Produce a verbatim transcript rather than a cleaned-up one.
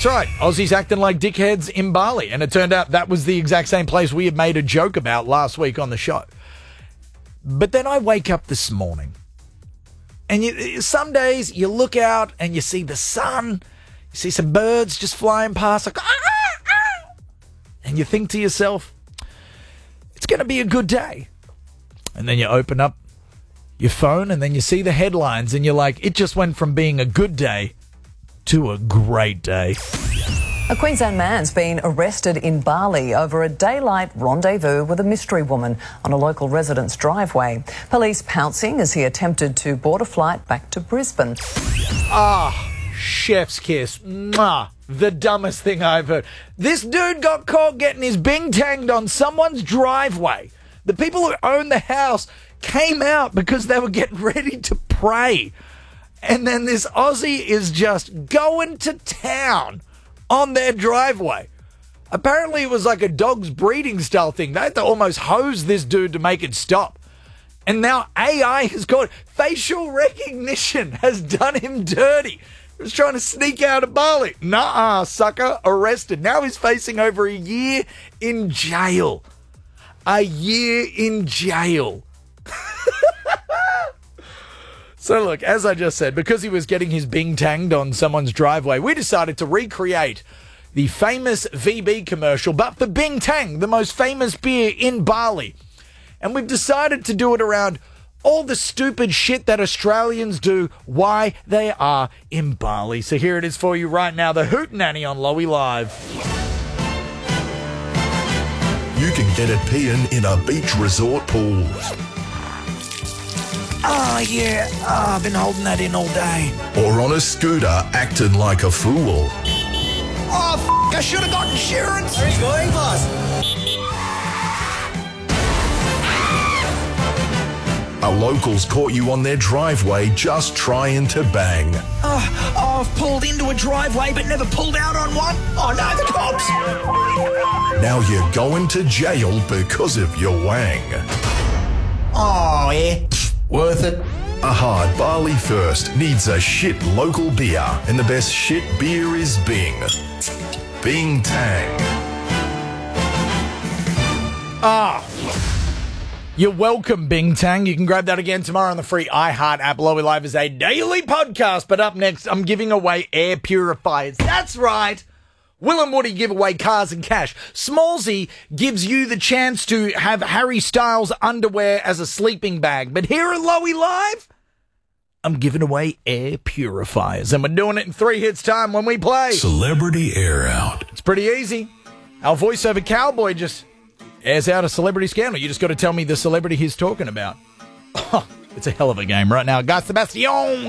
That's right. Aussies acting like dickheads in Bali. And it turned out that was the exact same place we had made a joke about last week on the show. But then I wake up this morning. And you, some days you look out and you see the sun. You see some birds just flying past. Like, ah, ah, ah. And you think to yourself, it's going to be a good day. And then you open up your phone and then you see the headlines and you're like, it just went from being a good day to a great day. A Queensland man's been arrested in Bali over a daylight rendezvous with a mystery woman on a local resident's driveway. Police pouncing as he attempted to board a flight back to Brisbane. Ah, chef's kiss. Mwah. The dumbest thing I've heard. This dude got caught getting his bing-tanged on someone's driveway. The people who owned the house came out because they were getting ready to pray. And then this Aussie is just going to town on their driveway. Apparently it was like a dog's breeding style thing. They had to almost hose this dude to make it stop. And now A I has got facial recognition has done him dirty. He was trying to sneak out of Bali. Nuh-uh, sucker, arrested. Now he's facing over a year in jail. A year in jail. So look, as I just said, because he was getting his bing-tanged on someone's driveway, we decided to recreate the famous V B commercial, but for Bing Tang, the most famous beer in Bali. And we've decided to do it around all the stupid shit that Australians do while they are in Bali. So here it is for you right now, the Hootenanny on Lowy Live. You can get it peeing in a beach resort pool. Oh, yeah. Oh, I've been holding that in all day. Or on a scooter acting like a fool. Oh, f***, I should have got insurance. Where are you going, boss? A local's caught you on their driveway just trying to bang. Oh, oh, I've pulled into a driveway but never pulled out on one. Oh, no, the cops. Now you're going to jail because of your wang. Oh, yeah. Worth it. A hard Bali first needs a shit local beer, and the best shit beer is Bing. Bing Tang. Ah. You're welcome, Bing Tang. You can grab that again tomorrow on the free iHeart app. Lowy Live is a daily podcast, but up next, I'm giving away air purifiers. That's right. Will and Woody give away cars and cash. Smallsy gives you the chance to have Harry Styles underwear as a sleeping bag. But here at Lowy Live, I'm giving away air purifiers. And we're doing it in three hits time when we play Celebrity Air Out. It's pretty easy. Our voiceover cowboy just airs out a celebrity scandal. You just got to tell me the celebrity he's talking about. Oh, it's a hell of a game right now. Gus Sebastian.